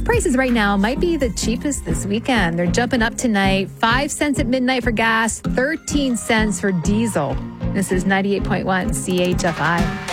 prices right now might be the cheapest this weekend. They're jumping up tonight. 5 cents at midnight for gas, 13 cents for diesel. This is 98.1 CHFI.